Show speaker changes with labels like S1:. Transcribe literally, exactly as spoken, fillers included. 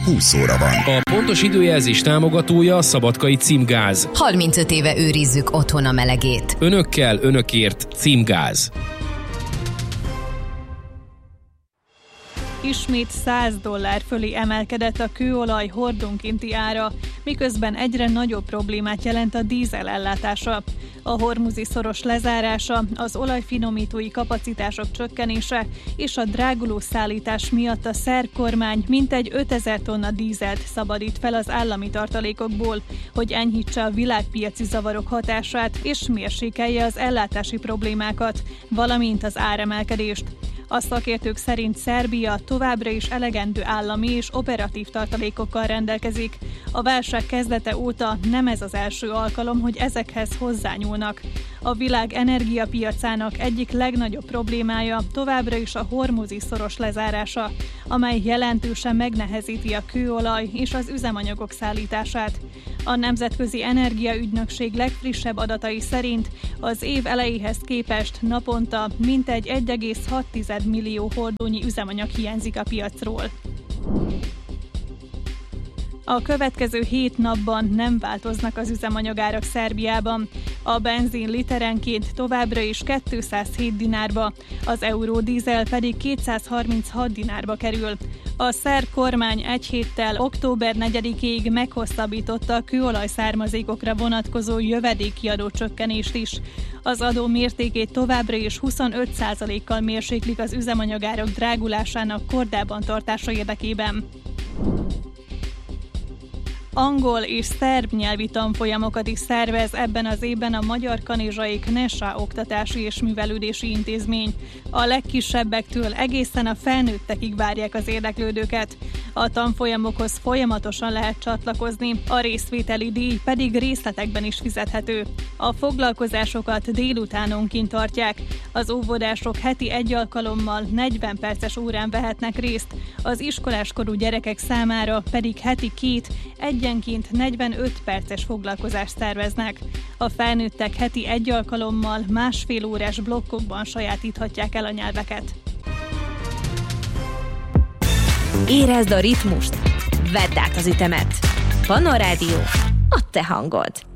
S1: húsz óra van.
S2: A pontos időjelzés támogatója a Szabadkai Címgáz.
S3: harmincöt éve őrizzük otthon a melegét.
S2: Önökkel, önökért Címgáz.
S4: Ismét száz dollár fölé emelkedett a kőolaj hordónkénti ára, miközben egyre nagyobb problémát jelent a dízel ellátása. A hormuzi szoros lezárása, az olajfinomítói kapacitások csökkenése és a dráguló szállítás miatt a szerb kormány mintegy ötezer tonna dízelt szabadít fel az állami tartalékokból, hogy enyhítse a világpiaci zavarok hatását és mérsékelje az ellátási problémákat, valamint az áremelkedést. A szakértők szerint Szerbia továbbra is elegendő állami és operatív tartalékokkal rendelkezik. A válság kezdete óta nem ez az első alkalom, hogy ezekhez hozzányúlnak. A világ energiapiacának egyik legnagyobb problémája továbbra is a hormuzi szoros lezárása, amely jelentősen megnehezíti a kőolaj és az üzemanyagok szállítását. A Nemzetközi Energiaügynökség legfrissebb adatai szerint az év elejéhez képest naponta mintegy egy egész hat millió hordónyi üzemanyag hiányzik a piacról. A következő hét napban nem változnak az üzemanyagárak Szerbiában. A benzin literenként továbbra is kétszázhét dinárba, az eurodízel pedig kétszázharminchat dinárba kerül. A szerb kormány egy héttel október negyedikéig meghosszabbította a kőolaj származékokra vonatkozó jövedékkiadó csökkenést is. Az adó mértékét továbbra is huszonöt százalékkal mérséklik az üzemanyagárak drágulásának kordában tartása érdekében. Angol és szerb nyelvi tanfolyamokat is szervez ebben az évben a Magyar Kanizsai Knesa Oktatási és Művelődési Intézmény. A legkisebbektől egészen a felnőttekig várják az érdeklődőket. A tanfolyamokhoz folyamatosan lehet csatlakozni, a részvételi díj pedig részletekben is fizethető. A foglalkozásokat délutánonként tartják. Az óvodások heti egy alkalommal negyven perces órán vehetnek részt, az iskoláskorú gyerekek számára pedig heti két, egyenként negyvenöt perces foglalkozást szerveznek. A felnőttek heti egy alkalommal másfél órás blokkokban sajátíthatják el a nyelveket.
S5: Érezd a ritmust, vedd át az ütemet. Pannon Rádió, a te hangod.